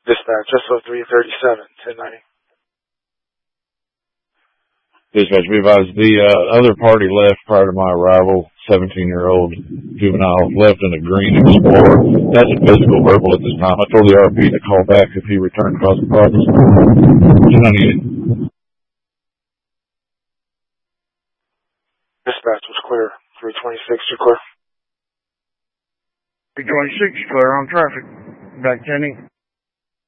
Dispatch, SO337, 1090. Dispatch, be advised, the other party left prior to my arrival. 17-year-old juvenile left in a green Explorer. That's a physical verbal at this time. I told the RP to call back if he returned causing problems. 1098. Dispatch was clear. 326, you're clear. 326, clear on traffic. Back 10.